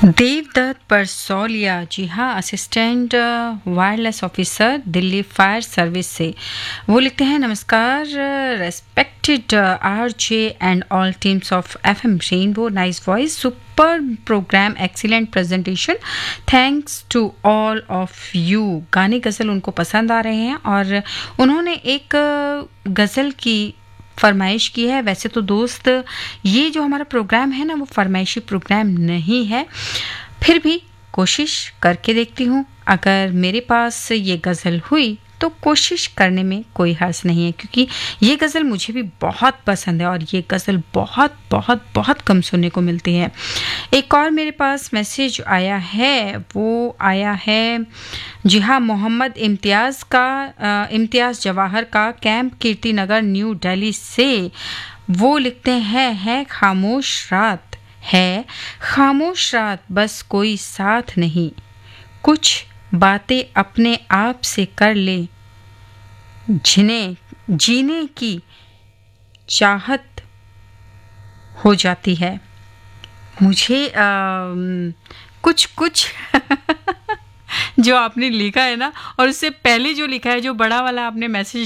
देवदत्त परसौलिया, जी हाँ, assistant wireless officer Delhi fire service से। वो लिखते हैं, नमस्कार respected RJ and all teams of FM rainbow, nice voice, super programme, excellent presentation, thanks to all of you. गाने गज़ल उनको पसंद आ रहे हैं और उन्होंने एक गज़ल की फरमाइश की है। वैसे तो दोस्त, ये जो हमारा प्रोग्राम है ना, वो फरमाइशी प्रोग्राम नहीं है, फिर भी कोशिश करके देखती हूँ। अगर मेरे पास ये गज़ल हुई तो कोशिश करने में कोई हर्ज नहीं है, क्योंकि ये गज़ल मुझे भी बहुत पसंद है और ये गज़ल बहुत बहुत बहुत कम सुनने को मिलती है। एक और मेरे पास मैसेज आया है, वो आया है, जी हाँ, मोहम्मद इम्तियाज़ का, इम्तियाज़ जवाहर का, कैंप कीर्ति नगर, न्यू दिल्ली से। वो लिखते हैं, है खामोश रात, है खामोश रात, बस कोई साथ नहीं, कुछ बातें अपने आप से कर ले, जिन्हें जीने की चाहत हो जाती है। मुझे कुछ कुछ जो आपने लिखा है ना, और उससे पहले जो लिखा है, जो बड़ा वाला आपने मैसेज